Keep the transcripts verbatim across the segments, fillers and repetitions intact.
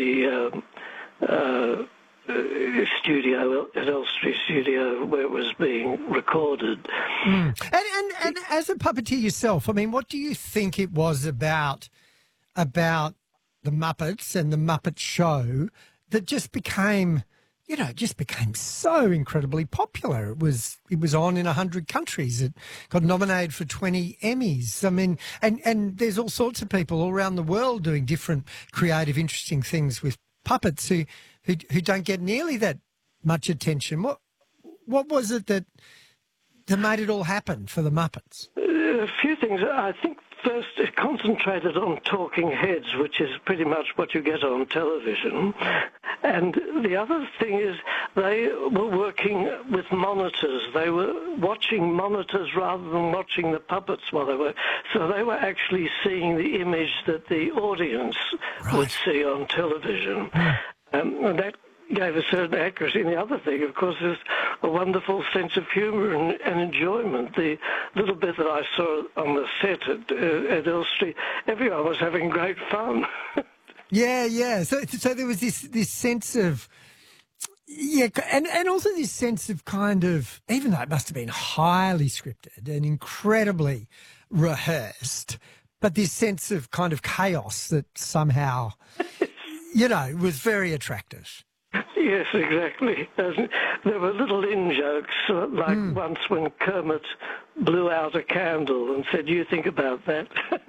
the um, uh, uh, studio, at Elstree Studio, where it was being recorded. Mm. And, and and as a puppeteer yourself, I mean, what do you think it was about about the Muppets and the Muppet Show that just became, you know, just became so incredibly popular? It was it was on in a hundred countries. It got nominated for twenty Emmys. I mean, and and there's all sorts of people all around the world doing different creative, interesting things with puppets who who who don't get nearly that much attention. What what was it that that made it all happen for the Muppets? A few things. I think first it concentrated on talking heads, which is pretty much what you get on television. And the other thing is they were working with monitors. They were watching monitors rather than watching the puppets while they were. So they were actually seeing the image that the audience right. would see on television. Um, and that gave a certain accuracy. And the other thing, of course, is a wonderful sense of humour and, and enjoyment. The little bit that I saw on the set at, uh, at Elstree, everyone was having great fun. yeah, yeah. So, so there was this this sense of, yeah, and, and also this sense of kind of, even though it must have been highly scripted and incredibly rehearsed, but this sense of kind of chaos that somehow, you know, was very attractive. Yes, exactly. There were little in-jokes, uh, like mm. once when Kermit blew out a candle and said, "You think about that."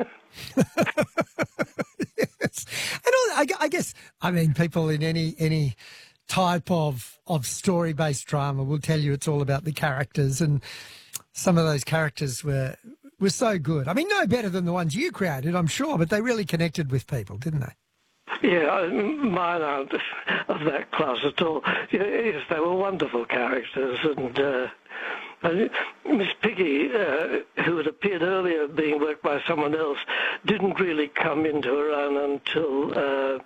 Yes. And I, I guess, I mean, people in any any type of, of story-based drama will tell you it's all about the characters, and some of those characters were, were so good. I mean, no better than the ones you created, I'm sure, but they really connected with people, didn't they? Yeah, mine aren't of that class at all. Yes, they were wonderful characters, and uh, Miss Piggy, uh, who had appeared earlier being worked by someone else, didn't really come into her own until uh,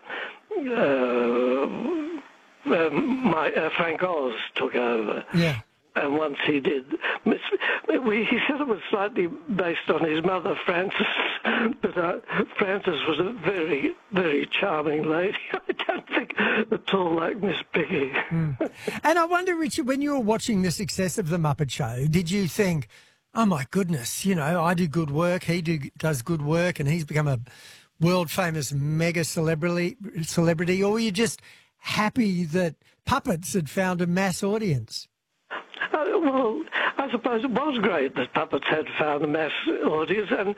uh, uh, my, uh, Frank Oz took over. Yeah. And once he did, Miss, we, he said it was slightly based on his mother, Frances, but uh, Frances was a very, very charming lady. I don't think at all like Miss Piggy. Mm. And I wonder, Richard, when you were watching the success of The Muppet Show, did you think, oh, my goodness, you know, I do good work, he do, does good work, and he's become a world-famous mega celebrity, celebrity, or were you just happy that puppets had found a mass audience? Uh, well, I suppose it was great that puppets had found a mass audience, and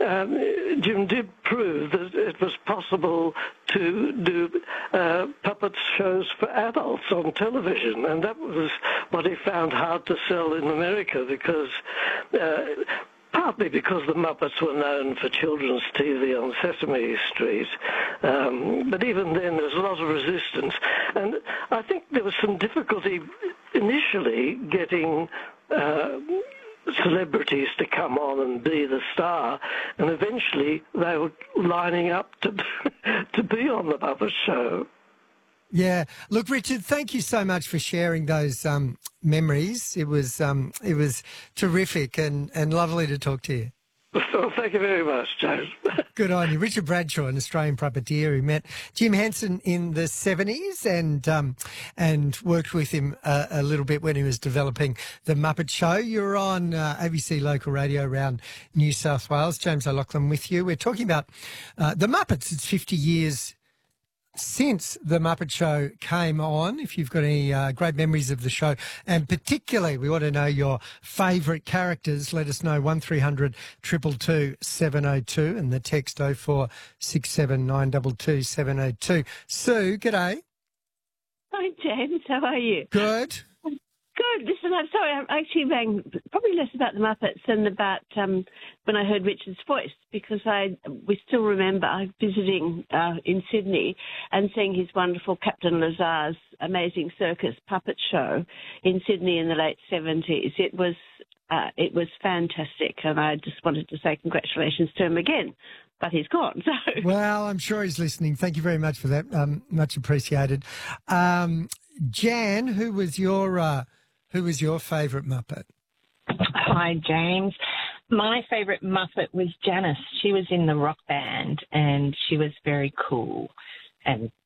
um, Jim did prove that it was possible to do uh, puppet shows for adults on television, and that was what he found hard to sell in America, because uh, partly because the Muppets were known for children's T V on Sesame Street. Um, but even then, there was a lot of resistance. And I think there was some difficulty initially getting uh, celebrities to come on and be the star. And eventually, they were lining up to, to be on the Muppet Show. Yeah. Look, Richard, thank you so much for sharing those um, memories. It was um, it was terrific and, and lovely to talk to you. Well, thank you very much, James. Good on you. Richard Bradshaw, an Australian puppeteer who met Jim Henson in the seventies and um, and worked with him a, a little bit when he was developing The Muppet Show. You're on uh, A B C Local Radio around New South Wales. James O'Loughlin with you. We're talking about uh, The Muppets. It's fifty years since The Muppet Show came on. If you've got any uh, great memories of the show, and particularly we want to know your favourite characters, let us know. One three hundred two two two seven oh two and the text oh four six seven nine two two seven oh two. Sue, g'day. Hi, James. How are you? Good. Good. Listen, I'm sorry. I actually rang probably less about the Muppets than about um, when I heard Richard's voice, because I we still remember visiting uh, in Sydney and seeing his wonderful Captain Lazar's Amazing Circus puppet show in Sydney in the late seventies. It was uh, it was fantastic, and I just wanted to say congratulations to him again. But he's gone. So. Well, I'm sure he's listening. Thank you very much for that. Um, much appreciated. Um, Jan, who was your uh, who was your favourite Muppet? Hi, James. My favourite Muppet was Janice. She was in the rock band and she was very cool. And